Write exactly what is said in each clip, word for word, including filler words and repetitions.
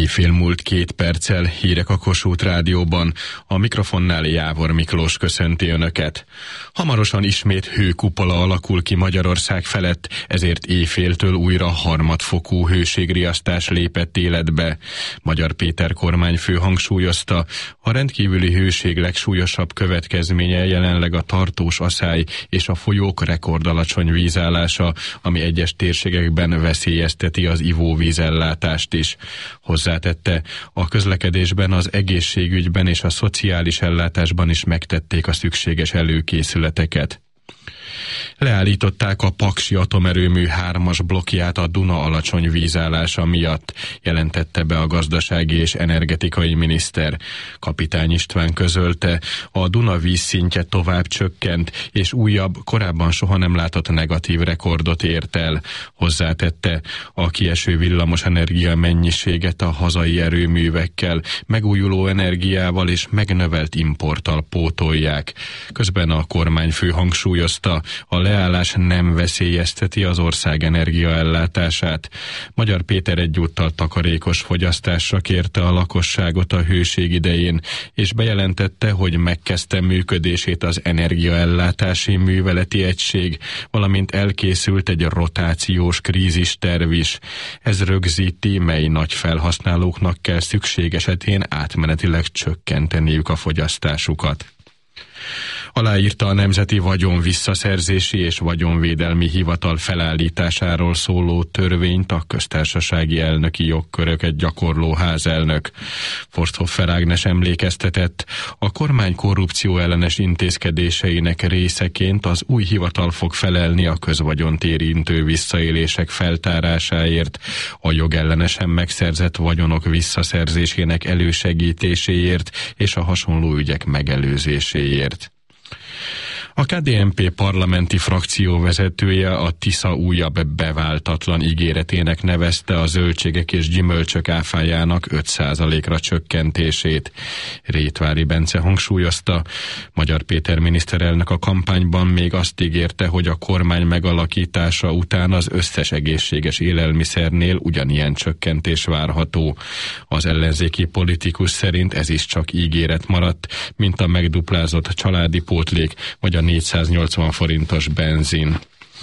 Éjfél múlt két perccel, hírek a Kossuth Rádióban. A mikrofonnál Jávor Miklós köszönti Önöket. Hamarosan ismét hőkupola alakul ki Magyarország felett, ezért éjféltől újra harmadfokú hőségriasztás lépett életbe. Magyar Péter kormányfő hangsúlyozta, a rendkívüli hőség legsúlyosabb következménye jelenleg a tartós aszály és a folyók rekordalacsony vízállása, ami egyes térségekben veszélyezteti az ivóvízellátást is. Hozzátette, a közlekedésben, az egészségügyben és a szociális ellátásban is megtették a szükséges előkészületeket. Leállították a Paksi atomerőmű hármas blokkját a Duna alacsony vízállása miatt, jelentette be a gazdasági és energetikai miniszter. Kapitány István közölte, a Duna vízszintje tovább csökkent, és újabb, korábban soha nem látott negatív rekordot ért el. Hozzátette, a kieső villamos energia mennyiséget a hazai erőművekkel, megújuló energiával és megnövelt importtal pótolják. Közben a kormányfő hangsúlyozta, a leállás nem veszélyezteti az ország energiaellátását. Magyar Péter egyúttal takarékos fogyasztásra kérte a lakosságot a hőség idején, és bejelentette, hogy megkezdte működését az energiaellátási műveleti egység, valamint elkészült egy rotációs krízisterv is. Ez rögzíti, mely nagy felhasználóknak kell szükség esetén átmenetileg csökkenteniük a fogyasztásukat. Aláírta a Nemzeti Vagyon Visszaszerzési és Vagyonvédelmi Hivatal felállításáról szóló törvényt a köztársasági elnöki jogköröket gyakorló házelnök. Forsthoffer Ágnes emlékeztetett, a kormány korrupció ellenes intézkedéseinek részeként az új hivatal fog felelni a közvagyont érintő visszaélések feltárásáért, a jogellenesen megszerzett vagyonok visszaszerzésének elősegítéséért és a hasonló ügyek megelőzéséért. A ká dé en pé parlamenti frakció vezetője a Tisza újabb beváltatlan ígéretének nevezte a zöldségek és gyümölcsök áfájának öt százalékra csökkentését. Rétvári Bence hangsúlyozta, Magyar Péter miniszterelnök a kampányban még azt ígérte, hogy a kormány megalakítása után az összes egészséges élelmiszernél ugyanilyen csökkentés várható. Az ellenzéki politikus szerint ez is csak ígéret maradt, mint a megduplázott családi pótlék vagy a négyszáznyolcvan forintos benzin.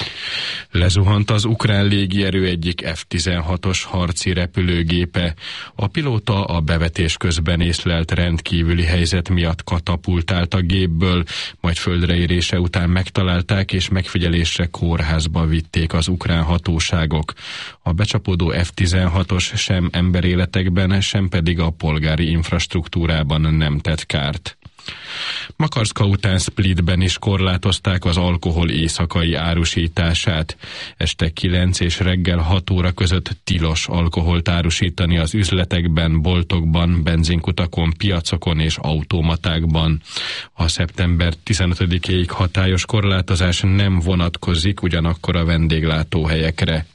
Lezuhant az ukrán légierő egyik ef tizenhatos harci repülőgépe. A pilóta a bevetés közben észlelt rendkívüli helyzet miatt katapultált a gépből, majd földre érése után megtalálták és megfigyelésre kórházba vitték az ukrán hatóságok. A becsapódó ef tizenhatos sem emberéletekben, sem pedig a polgári infrastruktúrában nem tett kárt. Makarszka után Splitben is korlátozták az alkohol éjszakai árusítását. Este kilenc és reggel hat óra között tilos alkoholt árusítani az üzletekben, boltokban, benzinkutakon, piacokon és automatákban. A szeptember tizenötödikéig hatályos korlátozás nem vonatkozik ugyanakkor a vendéglátóhelyekre.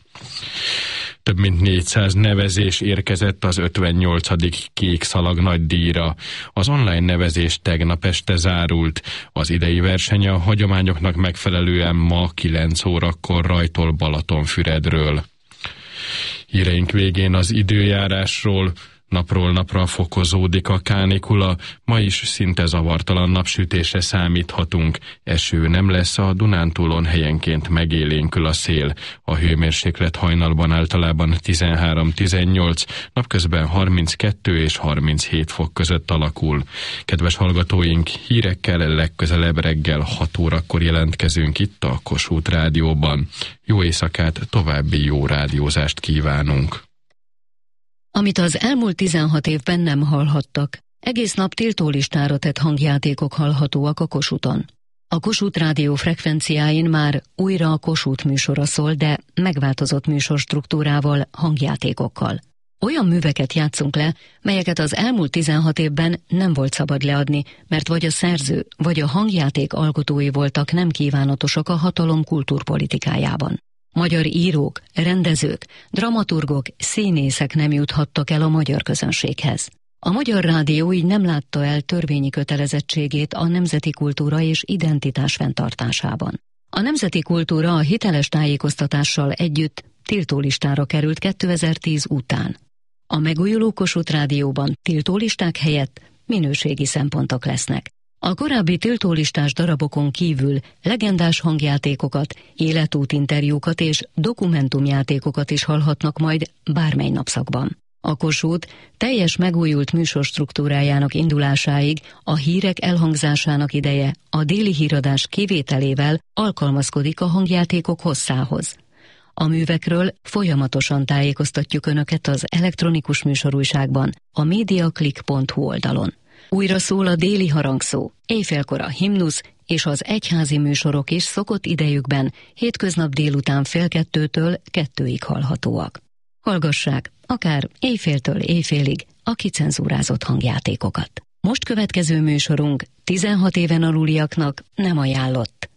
Több mint négyszáz nevezés érkezett az ötvennyolcadik Kék Szalag nagydíjra. Az online nevezés tegnap este zárult. Az idei verseny a hagyományoknak megfelelően ma kilenc órakor rajtol Balatonfüredről. Híreink végén az időjárásról. Napról napra fokozódik a kánikula, ma is szinte zavartalan napsütésre számíthatunk. Eső nem lesz, a Dunántúlon helyenként megélénkül a szél. A hőmérséklet hajnalban általában tizenhárom-tizennyolc, napközben harminckettő és harminchét fok között alakul. Kedves hallgatóink, hírekkel legközelebb reggel hat órakor jelentkezünk itt a Kossuth Rádióban. Jó éjszakát, további jó rádiózást kívánunk! Amit az elmúlt tizenhat évben nem hallhattak, egész nap tiltólistára tett hangjátékok hallhatóak a Kossuthon. A Kossuth Rádió frekvenciáin már újra a Kossuth műsora szól, de megváltozott műsorstruktúrával, hangjátékokkal. Olyan műveket játszunk le, melyeket az elmúlt tizenhat évben nem volt szabad leadni, mert vagy a szerző, vagy a hangjáték alkotói voltak nem kívánatosak a hatalom kultúrpolitikájában. Magyar írók, rendezők, dramaturgok, színészek nem juthattak el a magyar közönséghez. A Magyar Rádió így nem látta el törvényi kötelezettségét a nemzeti kultúra és identitás fenntartásában. A nemzeti kultúra a hiteles tájékoztatással együtt tiltólistára került kétezer-tíz után. A megújuló Kossuth Rádióban tiltólisták helyett minőségi szempontok lesznek. A korábbi tiltólistás darabokon kívül legendás hangjátékokat, életútinterjúkat és dokumentumjátékokat is hallhatnak majd bármely napszakban. A Kossuth teljes megújult műsorstruktúrájának indulásáig a hírek elhangzásának ideje a déli híradás kivételével alkalmazkodik a hangjátékok hosszához. A művekről folyamatosan tájékoztatjuk Önöket az elektronikus műsorújságban, a mediaclick pont hu oldalon. Újra szól a déli harangszó, éjfélkor a himnusz és az egyházi műsorok is szokott idejükben hétköznap délután fél kettőtől kettőig hallhatóak. Hallgassák, akár éjféltől éjfélig a kicenzúrázott hangjátékokat. Most következő műsorunk tizenhat éven aluliaknak nem ajánlott.